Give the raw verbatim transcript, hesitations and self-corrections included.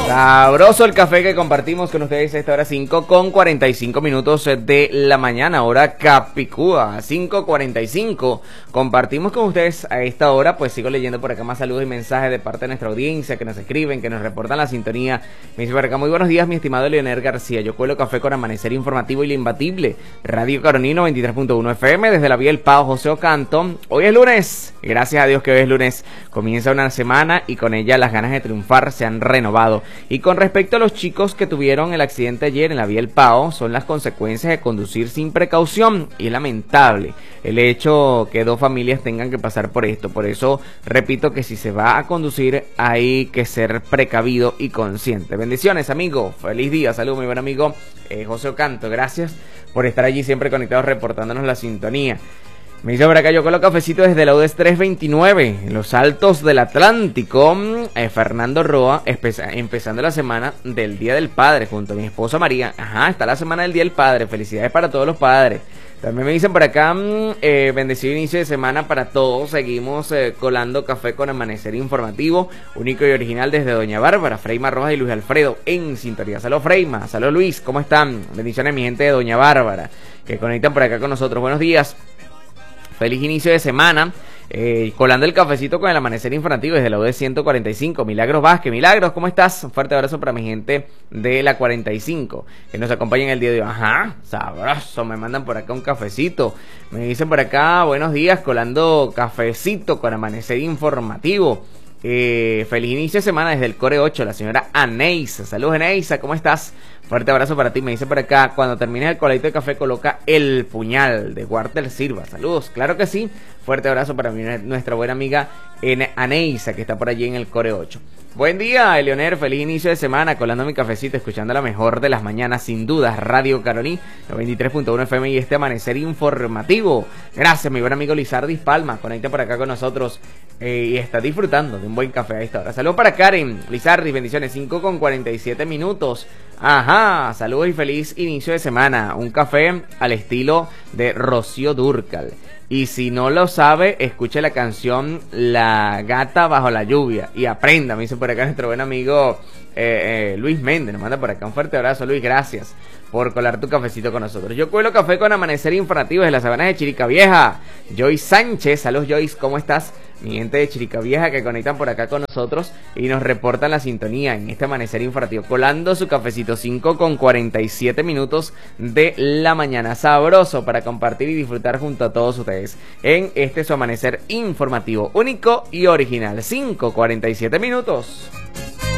Sabroso el café que compartimos con ustedes a esta hora, cinco con cuarenta y cinco minutos de la mañana, hora Capicúa, cinco cuarenta y cinco. Compartimos con ustedes a esta hora, pues sigo leyendo por acá más saludos y mensajes de parte de nuestra audiencia que nos escriben, que nos reportan la sintonía. Me dice por acá, muy buenos días, mi estimado Leonel García. Yo cuelo café con amanecer informativo y lo imbatible. Radio Caronino veintitrés punto uno F M desde la vía El Pao, José Ocanto. Hoy es lunes, gracias a Dios que hoy es lunes. Comienza una semana y con ella las ganas de triunfar se han renovado. Y con respecto a los chicos que tuvieron el accidente ayer en la vía El Pao, son las consecuencias de conducir sin precaución y es lamentable el hecho que dos familias tengan que pasar por esto. Por eso repito que si se va a conducir hay que ser precavido y consciente. Bendiciones, amigo, feliz día, salud, mi buen amigo eh, José Ocanto, gracias por estar allí siempre conectados reportándonos la sintonía. Me dice por acá, yo con los cafecitos desde la U D E S trescientos veintinueve, en los altos del Atlántico. Eh, Fernando Roa, empezando la semana del Día del Padre junto a mi esposa María. Ajá, está la semana del Día del Padre, felicidades para todos los padres. También me dicen por acá, eh, bendecido inicio de semana para todos. Seguimos eh, colando café con amanecer informativo, único y original desde Doña Bárbara, Freima Rojas y Luis Alfredo en sintonía. Salud Freima, salud Luis, ¿cómo están? Bendiciones mi gente de Doña Bárbara, que conectan por acá con nosotros. Buenos días. Feliz inicio de semana, eh, colando el cafecito con el amanecer informativo desde la U D E S ciento cuarenta y cinco, Milagros Vázquez. Milagros, ¿cómo estás? Un fuerte abrazo para mi gente de la cuarenta y cinco, que nos acompañan el día de hoy. Ajá, sabroso, me mandan por acá un cafecito, me dicen por acá, buenos días, colando cafecito con amanecer informativo. Eh, feliz inicio de semana desde el Core ocho, la señora Aneisa. Saludos Aneisa, ¿cómo estás? Fuerte abrazo para ti. Me dice por acá, cuando termines el coladito de café coloca el puñal de Walter Silva. Saludos, claro que sí. Fuerte abrazo para mi, nuestra buena amiga Aneisa, que está por allí en el Core ocho. Buen día, Leonel, feliz inicio de semana, colando mi cafecito, escuchando la mejor de las mañanas, sin dudas, Radio Caroní, veintitrés punto uno F M y este amanecer informativo. Gracias, mi buen amigo Lizardis Palma, conecta por acá con nosotros eh, y está disfrutando de un buen café a esta hora. Saludos para Karen, Lizardis, bendiciones, cinco con cuarenta y siete minutos. Ajá, saludos y feliz inicio de semana. Un café al estilo de Rocío Dúrcal. Y si no lo sabe, escuche la canción La Gata Bajo la Lluvia y aprenda. Me dice por acá nuestro buen amigo eh, eh, Luis Méndez. Nos manda por acá un fuerte abrazo, Luis. Gracias por colar tu cafecito con nosotros. Yo cuelo café con amanecer informativo desde las sabanas de Chiricavieja. Joyce Sánchez, saludos Joyce, ¿cómo estás? Mi gente de Chiricavieja que conectan por acá con nosotros y nos reportan la sintonía en este amanecer informativo, colando su cafecito, cinco con cuarenta y siete minutos de la mañana, sabroso para compartir y disfrutar junto a todos ustedes en este su amanecer informativo, único y original, cinco cuarenta y siete minutos.